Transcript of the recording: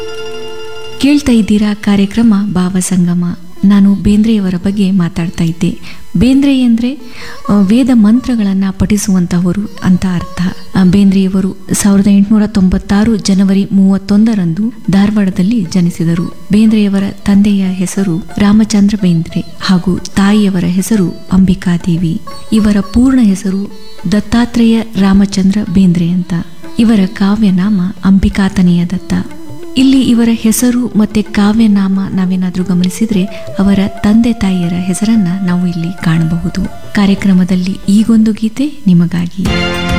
ಕೇಳ್ತಾ ಇದ್ದೀರಾ ಕಾರ್ಯಕ್ರಮ ಭಾವಸಂಗಮ. ನಾನು ಬೇಂದ್ರೆಯವರ ಬಗ್ಗೆ ಮಾತಾಡ್ತಾ ಇದ್ದೆ. ಬೇಂದ್ರೆ ಅಂದರೆ ವೇದ ಮಂತ್ರಗಳನ್ನು ಪಠಿಸುವಂತಹವರು ಅಂತ ಅರ್ಥ. ಬೇಂದ್ರೆಯವರು 1896 ಜನವರಿ 31ರಂದು ಧಾರವಾಡದಲ್ಲಿ ಜನಿಸಿದರು. ಬೇಂದ್ರೆಯವರ ತಂದೆಯ ಹೆಸರು ರಾಮಚಂದ್ರ ಬೇಂದ್ರೆ ಹಾಗೂ ತಾಯಿಯವರ ಹೆಸರು ಅಂಬಿಕಾದೇವಿ. ಇವರ ಪೂರ್ಣ ಹೆಸರು ದತ್ತಾತ್ರೇಯ ರಾಮಚಂದ್ರ ಬೇಂದ್ರೆ ಅಂತ. ಇವರ ಕಾವ್ಯನಾಮ ಅಂಬಿಕಾತನೆಯ ದತ್ತ. ಇಲ್ಲಿ ಇವರ ಹೆಸರು ಮತ್ತೆ ಕಾವ್ಯನಾಮ ನಾವೇನಾದ್ರೂ ಗಮನಿಸಿದ್ರೆ ಅವರ ತಂದೆ ತಾಯಿಯರ ಹೆಸರನ್ನ ನಾವು ಇಲ್ಲಿ ಕಾಣಬಹುದು. ಕಾರ್ಯಕ್ರಮದಲ್ಲಿ ಈಗೊಂದು ಗೀತೆ ನಿಮಗಾಗಿ.